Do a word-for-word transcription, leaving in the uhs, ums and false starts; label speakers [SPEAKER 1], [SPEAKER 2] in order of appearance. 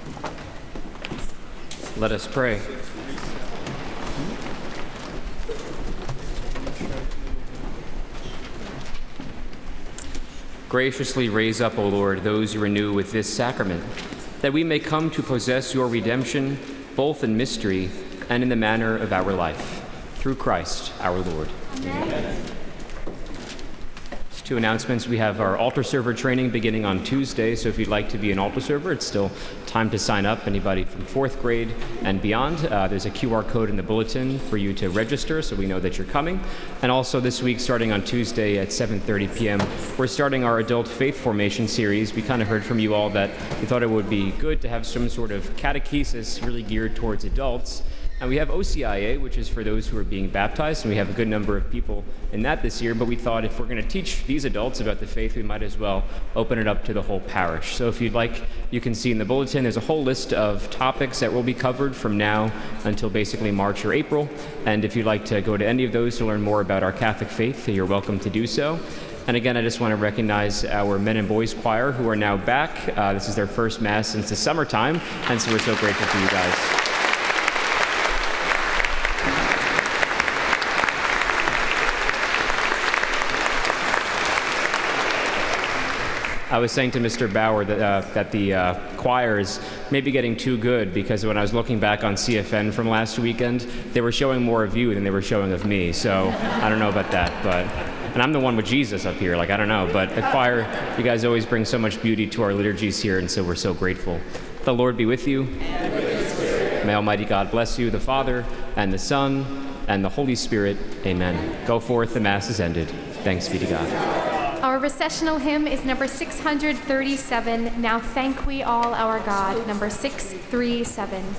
[SPEAKER 1] Let us pray. Graciously raise up, O Lord, those you renew with this sacrament, that we may come to possess your redemption, both in mystery and in the manner of our life. Through Christ our Lord. Amen. Two announcements. We have our altar server training beginning on Tuesday, so if you'd like to be an altar server, it's still time to sign up. Anybody from fourth grade and beyond. Uh, there's a Q R code in the bulletin for you to register so we know that you're coming. And also this week, starting on Tuesday at seven thirty p m, we're starting our adult faith formation series. We kind of heard from you all that you thought it would be good to have some sort of catechesis really geared towards adults. And we have O C I A, which is for those who are being baptized, and we have a good number of people in that this year, but we thought if we're going to teach these adults about the faith, we might as well open it up to the whole parish. So if you'd like, you can see in the bulletin, there's a whole list of topics that will be covered from now until basically March or April. And if you'd like to go to any of those to learn more about our Catholic faith, you're welcome to do so. And again, I just want to recognize our men and boys choir who are now back. Uh, this is their first Mass since the summertime, and so we're so grateful for you guys. I was saying to Mister Bauer that, uh, that the uh, choir is maybe getting too good, because when I was looking back on C F N from last weekend, they were showing more of you than they were showing of me. So I don't know about that, but, and I'm the one with Jesus up here, like, I don't know. But the choir, you guys always bring so much beauty to our liturgies here, and so we're so grateful. The Lord be with you. And with your spirit. May Almighty God bless you, the Father, and the Son, and the Holy Spirit. Amen. Go forth, the Mass is ended. Thanks be to God.
[SPEAKER 2] Our recessional hymn is number six hundred thirty-seven, Now Thank We All Our God, number six thirty-seven.